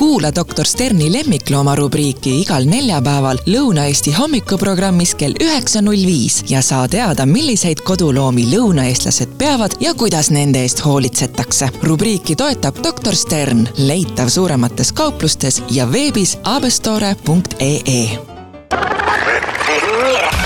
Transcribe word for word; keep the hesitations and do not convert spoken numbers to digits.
Kuula doktor Sterni lemmiklooma rubriiki igal neljapäeval Lõuna-Eesti hommikuprogrammis kell üheksa null viis ja saa teada, milliseid koduloomi lõunaeestlased peavad ja kuidas nende eest hoolitsetakse. Rubriiki toetab doktor Stern, leitav suuremates kauplustes ja veebis abestore punkt ee.